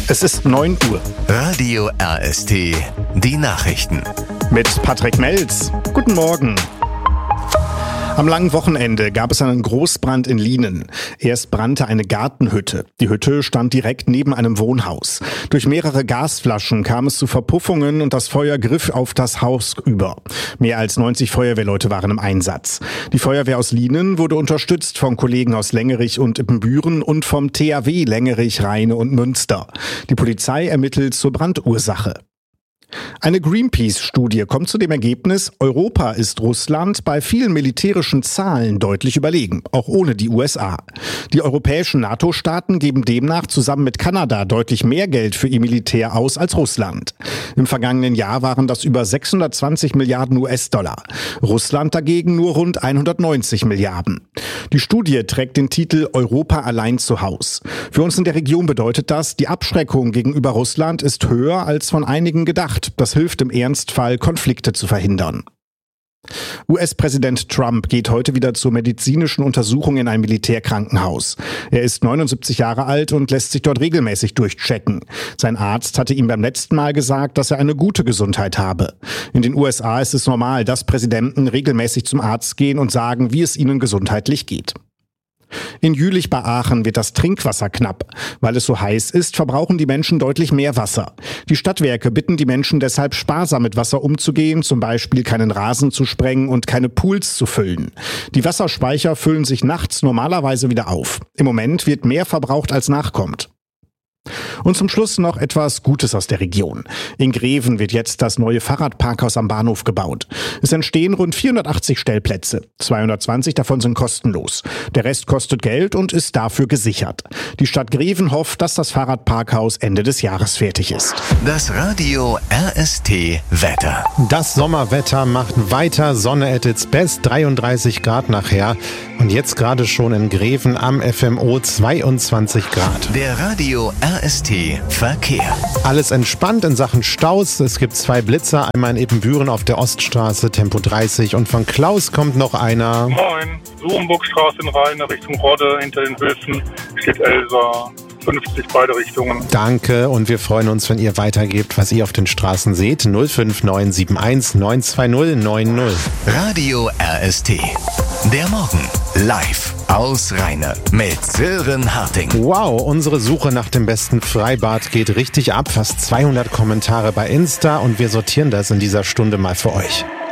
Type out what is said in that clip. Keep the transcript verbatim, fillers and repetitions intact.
Es ist neun Uhr. Radio R S T, die Nachrichten. Mit Patrick Melz. Guten Morgen. Am langen Wochenende gab es einen Großbrand in Lienen. Erst brannte eine Gartenhütte. Die Hütte stand direkt neben einem Wohnhaus. Durch mehrere Gasflaschen kam es zu Verpuffungen und das Feuer griff auf das Haus über. Mehr als neunzig Feuerwehrleute waren im Einsatz. Die Feuerwehr aus Lienen wurde unterstützt von Kollegen aus Lengerich und Ippenbüren und vom T H W Lengerich, Rheine und Münster. Die Polizei ermittelt zur Brandursache. Eine Greenpeace-Studie kommt zu dem Ergebnis, Europa ist Russland bei vielen militärischen Zahlen deutlich überlegen, auch ohne die U S A. Die europäischen NATO-Staaten geben demnach zusammen mit Kanada deutlich mehr Geld für ihr Militär aus als Russland. Im vergangenen Jahr waren das über sechshundertzwanzig Milliarden U S-Dollar. Russland dagegen nur rund hundertneunzig Milliarden. Die Studie trägt den Titel Europa allein zu Haus. Für uns in der Region bedeutet das, die Abschreckung gegenüber Russland ist höher als von einigen gedacht. Das hilft im Ernstfall, Konflikte zu verhindern. U S-Präsident Trump geht heute wieder zur medizinischen Untersuchung in ein Militärkrankenhaus. Er ist neunundsiebzig Jahre alt und lässt sich dort regelmäßig durchchecken. Sein Arzt hatte ihm beim letzten Mal gesagt, dass er eine gute Gesundheit habe. In den U S A ist es normal, dass Präsidenten regelmäßig zum Arzt gehen und sagen, wie es ihnen gesundheitlich geht. In Jülich bei Aachen wird das Trinkwasser knapp. Weil es so heiß ist, verbrauchen die Menschen deutlich mehr Wasser. Die Stadtwerke bitten die Menschen deshalb, sparsam mit Wasser umzugehen, zum Beispiel keinen Rasen zu sprengen und keine Pools zu füllen. Die Wasserspeicher füllen sich nachts normalerweise wieder auf. Im Moment wird mehr verbraucht, als nachkommt. Und zum Schluss noch etwas Gutes aus der Region. In Greven wird jetzt das neue Fahrradparkhaus am Bahnhof gebaut. Es entstehen rund vierhundertachtzig Stellplätze. zweihundertzwanzig davon sind kostenlos. Der Rest kostet Geld und ist dafür gesichert. Die Stadt Greven hofft, dass das Fahrradparkhaus Ende des Jahres fertig ist. Das Radio R S T Wetter. Das Sommerwetter macht weiter. Sonne at its best. dreiunddreißig Grad nachher. Und jetzt gerade schon in Greven am F M O zweiundzwanzig Grad. Der Radio R S T Verkehr. Alles entspannt in Sachen Staus. Es gibt zwei Blitzer, einmal in Ippenbüren auf der Oststraße, Tempo dreißig. Und von Klaus kommt noch einer. Moin, Surenburgstraße in Rheine Richtung Rodde, hinter den Höfen steht Elsa. fünfzig beide Richtungen. Danke und wir freuen uns, wenn ihr weitergebt, was ihr auf den Straßen seht. null fünf neun sieben eins neun zwei null neun null. Radio R S T. Der Morgen live aus Rheine mit Sören Harting. Wow, unsere Suche nach dem besten Freibad geht richtig ab. Fast zweihundert Kommentare bei Insta und wir sortieren das in dieser Stunde mal für euch.